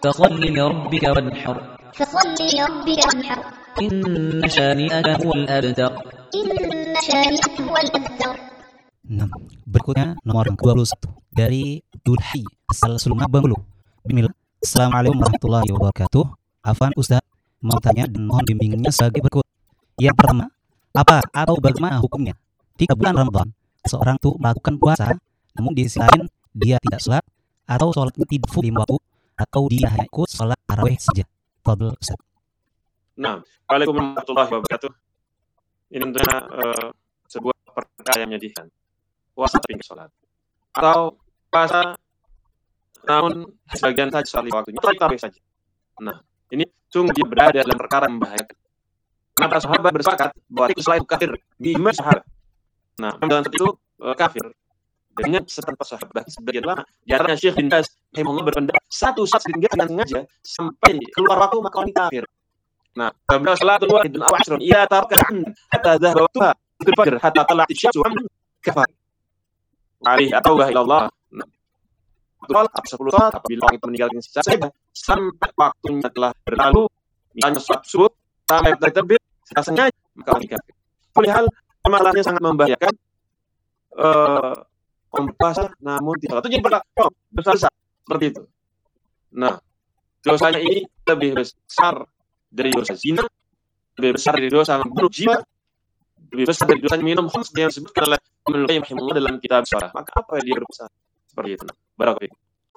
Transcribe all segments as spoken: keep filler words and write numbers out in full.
فصل لربك وانحر فصل لربك وانحر إن شانئك هو الأبتر إن شانئك هو الأبتر. Nah, berikutnya nomor yang kedua puluh satu dari Dulhi asal Sulma Bangulu. Bismillah. Assalamualaikum warahmatullahi wabarakatuh. Afwan Ustaz, mau tanya dan mohon bimbingannya sebagai berikut. Yang pertama, apa atau bagaimana hukumnya jika bulan Ramadan seorang tuh melakukan puasa, namun di sisi lain dia tidak sholat atau sholatnya tidak full lima waktu, atau dia hanya ikut sholat tarawih saja? Fadhil Ustaz. Nah, Waalaikumsalam warahmatullahi wabarakatuh. Ini tentunya uh, sebuah perkara yang menyedihkan. Puasa tapi nggak sholat, atau puasa namun sebagian saja sholat lima waktunya, atau tarawih saja. Nah, ini sungguh dia berada dalam perkara yang membahayakan. Karena para sahabat bersepakat bahwa itu selain kafir di ijma' sahabat. Nah, dalam saat itu uh, kafir. Dengan setanpa sahabat, bahkan sebagian lama. Di antaranya Syekh bin Baz rahimahullah berpendapat satu saat ditinggalkan sengaja sampai keluar waktu maka orang kafir. Nah, beliau salatul wahidun aw ashrun iya tarkan hatta dhahaba waqtuha fil fajr hatta tala'at asy-syamsu kafar. Alih atau la ilallah. Nah, sholat sepuluh sholat apabila orang itu meninggalkan secara saja sampai waktunya telah berlalu, misalnya sholat subuh sampai terbit secara sengaja maka orang kafir. Padahal amalannya sangat membahayakan. Uh, orang berpuasa namun tidak sholat itu jadi berlaku besar seperti itu. Nah, dosanya ini lebih besar dari dosa zina, lebih besar dari dosa membunuh jiwa, lebih besar dari dosa minum khamr yang disebutkan oleh Ibnu Qayyim rahimahullah dalam kitab Shalah. Maka apa yang dia berpuasa seperti itu? Barakallahu.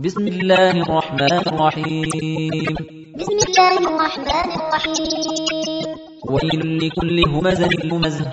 Bismillahirrahmanirrahim. Bismillahirrahmanirrahim. ويل لكل همزة لمزة